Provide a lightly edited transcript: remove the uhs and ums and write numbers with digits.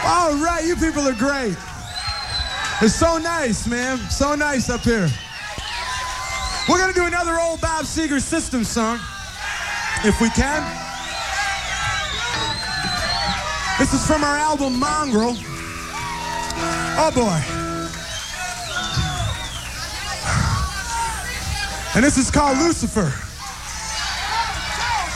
All right, you people are great. It's so nice, man. So nice up here. We're gonna do another old Bob Seger System song, if we can. This is from our album Mongrel. Oh boy. And this is called Lucifer.